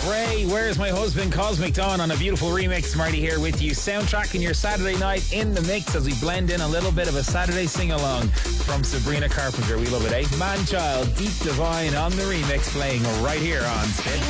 Gray, Where's My Husband? Cosmic Dawn on a beautiful remix. Marty here with you, soundtracking your Saturday night in the mix as we blend in a little bit of a Saturday sing-along from Sabrina Carpenter. We love it, eh? Man Child, Deep Divine on the remix, playing right here on Spin.